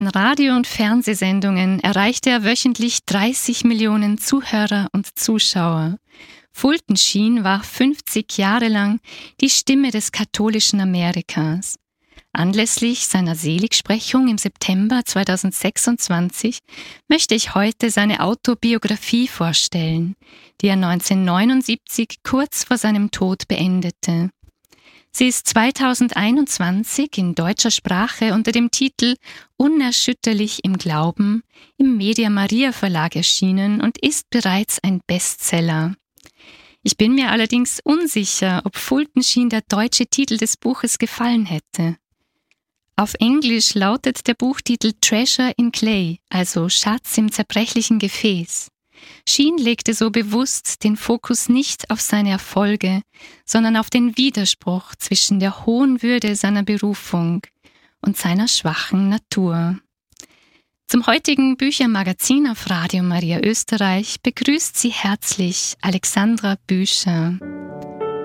In Radio- und Fernsehsendungen erreichte er wöchentlich 30 Millionen Zuhörer und Zuschauer. Fulton Sheen war 50 Jahre lang die Stimme des katholischen Amerikas. Anlässlich seiner Seligsprechung im September 2026 möchte ich heute seine Autobiografie vorstellen, die er 1979 kurz vor seinem Tod beendete. Sie ist 2021 in deutscher Sprache unter dem Titel Unerschütterlich im Glauben im Media Maria Verlag erschienen und ist bereits ein Bestseller. Ich bin mir allerdings unsicher, ob Fulton Sheen der deutsche Titel des Buches gefallen hätte. Auf Englisch lautet der Buchtitel Treasure in Clay, also Schatz im zerbrechlichen Gefäß. Sheen legte so bewusst den Fokus nicht auf seine Erfolge, sondern auf den Widerspruch zwischen der hohen Würde seiner Berufung und seiner schwachen Natur. Zum heutigen Büchermagazin auf Radio Maria Österreich begrüßt sie herzlich Alexandra Büscher.